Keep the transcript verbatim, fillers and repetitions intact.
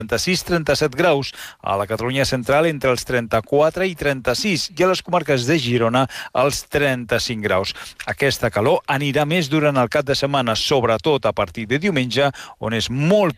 trenta-sis a trenta-set graus, a la Catalunya central entre els trenta-quatre i trenta-sis i a les comarques de Girona els trenta-cinc graus. Aquesta calor anirà més durant el cap de setmana, sobretot a partir de diumenge, on és molt